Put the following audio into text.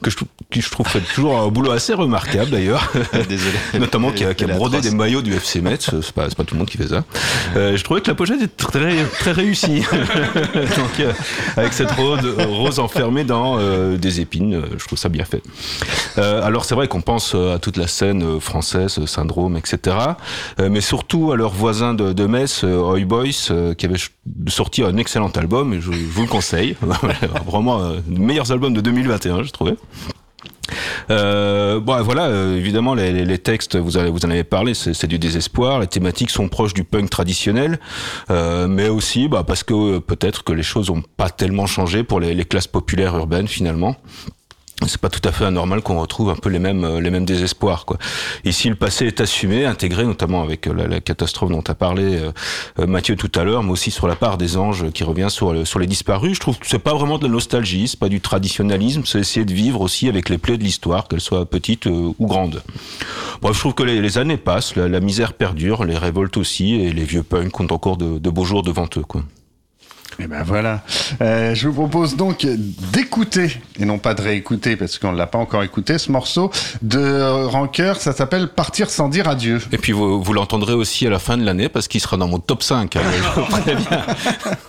qui je trouve fait toujours un boulot assez remarquable d'ailleurs. Désolé. Notamment qui a brodé des maillots du FC Metz, c'est pas tout le monde qui fait ça. Je trouvais que la pochette était très réussie. Donc avec cette rose enfermée dans des épines, je trouve ça bien fait. Alors c'est vrai qu'on pense à toute la scène française, Syndrome, etc. Mais surtout à leurs voisins de Metz, Oi Boys, qui avaient sorti un excellent album, et je vous le conseille. Vraiment le meilleur album de 2021, je trouvais. Voilà, évidemment les textes, vous en avez parlé, c'est du désespoir. Les thématiques sont proches du punk traditionnel, mais aussi parce que peut-être que les choses ont pas tellement changé pour les classes populaires urbaines finalement. C'est pas tout à fait anormal qu'on retrouve un peu les mêmes désespoirs, quoi. Ici, le passé est assumé, intégré, notamment avec la catastrophe dont a parlé Mathieu tout à l'heure, mais aussi sur la part des anges qui revient sur les disparus. Je trouve que c'est pas vraiment de la nostalgie, c'est pas du traditionnalisme, c'est essayer de vivre aussi avec les plaies de l'histoire, qu'elles soient petites ou grandes. Bref, je trouve que les années passent, la misère perdure, les révoltes aussi, et les vieux punks ont encore de beaux jours devant eux, quoi. Et ben voilà. Je vous propose donc d'écouter, et non pas de réécouter, parce qu'on ne l'a pas encore écouté, ce morceau de Rancœur. Ça s'appelle Partir sans dire adieu. Et puis vous l'entendrez aussi à la fin de l'année, parce qu'il sera dans mon top 5. Hein, je vous préviens.